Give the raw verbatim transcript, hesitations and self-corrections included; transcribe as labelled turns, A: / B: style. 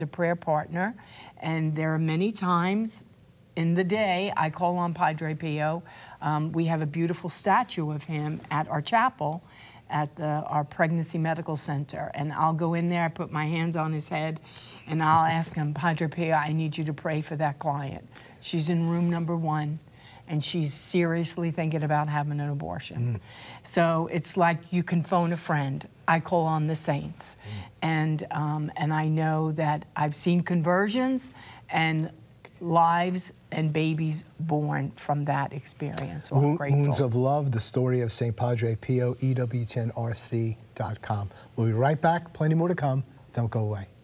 A: a prayer partner, and there are many times in the day I call on Padre Pio. Um, we have a beautiful statue of him at our chapel at the, our pregnancy medical center, and I'll go in there, I put my hands on his head, and I'll ask him, Padre Pio, I need you to pray for that client. She's in room number one, and she's seriously thinking about having an abortion. Mm. So it's like you can phone a friend. I call on the saints. Mm. And, um, and I know that I've seen conversions and lives and babies born from that experience. So I'm grateful.
B: Wounds of Love, the story of Saint Padre Pio, E W T N R C dot com. We'll be right back. Plenty more to come. Don't go away.